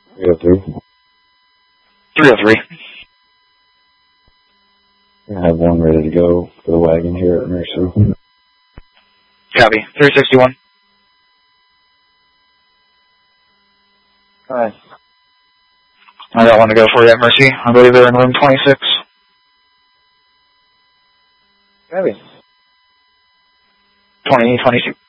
303. 303. I have one ready to go for the wagon here at Mercer. Copy. 361. Hi. I got one to go for you at Mercy. I believe they're in room 26. Copy. 2022.